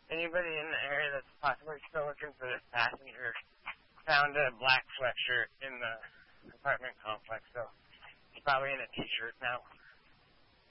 Anybody in the area that's possibly still looking for this passenger found a black sweatshirt in the apartment complex, so he's probably in a t-shirt now.